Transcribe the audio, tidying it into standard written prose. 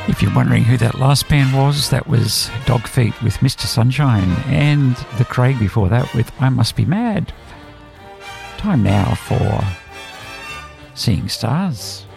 If you're wondering who that last band was, that was Dog Feet with Mr. Sunshine, and the Craig before that with I Must Be Mad. Time now for Seeing Stars.